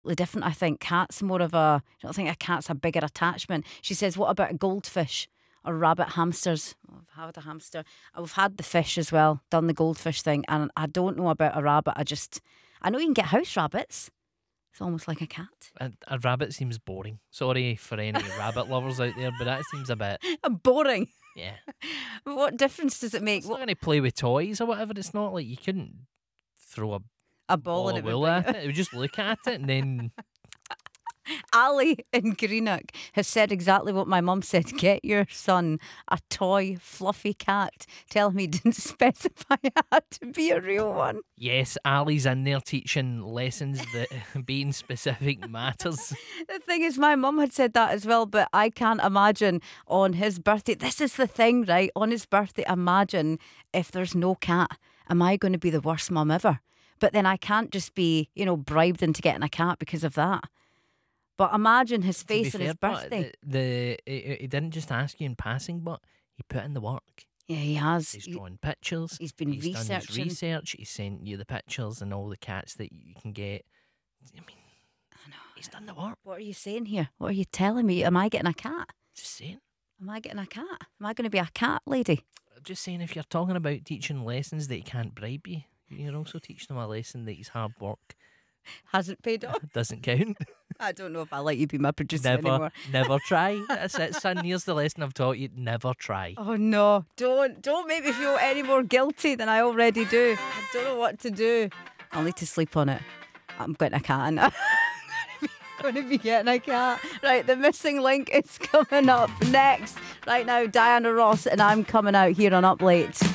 different. I think cats more of a. I don't think a cat's a bigger attachment. She says, "What about a goldfish or rabbit hamsters?" Oh, I've had a hamster. I've had the fish as well. Done the goldfish thing, and I don't know about a rabbit. I know you can get house rabbits. It's almost like a cat. A rabbit seems boring. Sorry for any rabbit lovers out there, but that seems a bit, Boring. yeah. What difference does it make? It's not going to play with toys or whatever. It's not like you couldn't throw a A ball ball in of it would wool bring at it. It would just look at it and then Ali in Greenock has said exactly what my mum said. Get your son a toy fluffy cat. Tell him he didn't specify it had to be a real one. yes, Ali's in there teaching lessons that being specific matters. The thing is, my mum had said that as well, but I can't imagine on his birthday. This is the thing, right? On his birthday, imagine if there's no cat. Am I going to be the worst mum ever? But then I can't just be, bribed into getting a cat because of that. But imagine his To be face on his fair, but birthday. he didn't just ask you in passing, but he put in the work. Yeah, he has. He's drawing pictures. He's been done his researching. research. He sent you the pictures and all the cats that you can get. I mean, he's done the work. What are you saying here? What are you telling me? Am I getting a cat? Just saying. Am I getting a cat? Am I going to be a cat lady? I'm just saying, if you're talking about teaching lessons that he can't bribe you, you're also teaching him a lesson that his hard work Hasn't paid off. doesn't count. I don't know if I let you be my producer anymore. Never try. That's it, son. Here's the lesson I've taught you. Never try. Oh no! Don't make me feel any more guilty than I already do. I don't know what to do. I'll need to sleep on it. I'm getting a cat, and I'm going to be getting a cat. Right, the missing link is coming up next. Right now, Diana Ross, and I'm coming out here on Up Late.